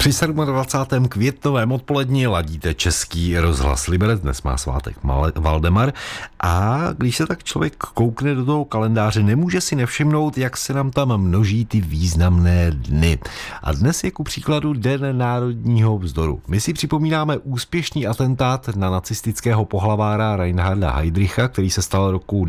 Při 27. květnovém odpoledni ladíte Český rozhlas Liberec, dnes má svátek Valdemar a když se tak člověk koukne do toho kalendáře, nemůže si nevšimnout, jak se nám tam množí ty významné dny. A dnes je ku příkladu Den národního vzdoru. My si připomínáme úspěšný atentát na nacistického pohlavára Reinharda Heydricha, který se stal roku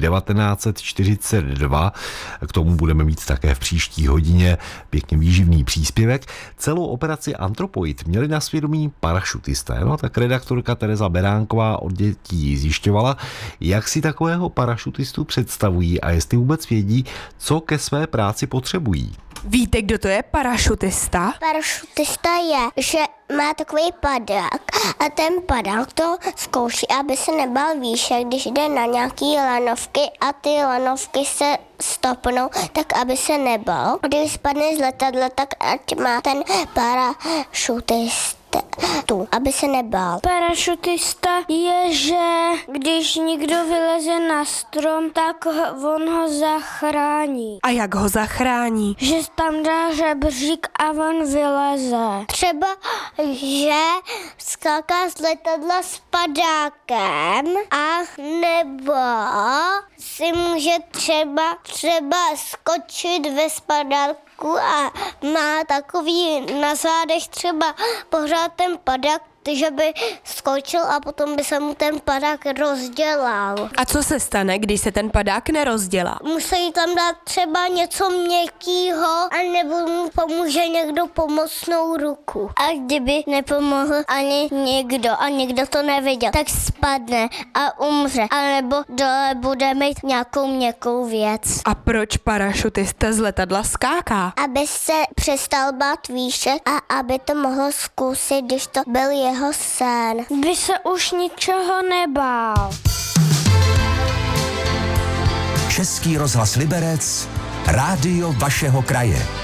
1942. K tomu budeme mít také v příští hodině pěkně výživný příspěvek. Celou operaci Antropoid měli na svědomí parašutisté. No tak redaktorka Tereza Beránková od dětí zjišťovala, jak si takového parašutistu představují a jestli vůbec vědí, co ke své práci potřebují. Víte, kdo to je parašutista? Parašutista je, že má takový padák a ten padák to zkouší, aby se nebál výše, když jde na nějaký lanovky a ty lanovky se stopnou, tak aby se nebál. Když spadne z letadla, tak ať má ten parašutista aby se nebál. Parašutista je, že když někdo vyleze na strom, tak on ho zachrání. A jak ho zachrání? Že tam dá žebřík a on vyleze. Třeba, že skáká z letadla s padákem a nebo si může třeba skočit ve spadálku a má takový na zádech třeba pořád ten padák, že by skočil a potom by se mu ten padák rozdělal. A co se stane, když se ten padák nerozdělá? Musí tam dát třeba něco měkkýho, anebo mu pomůže někdo pomocnou ruku. A kdyby nepomohl ani někdo a někdo to neviděl, tak spadne a umře. A nebo dole bude mít nějakou měkkou věc. A proč parašutista z letadla skáká? Aby se přestal bát výšek a aby to mohl zkusit, když to byl jeho sen. By se už ničeho nebál. Český rozhlas Liberec, rádio vašeho kraje.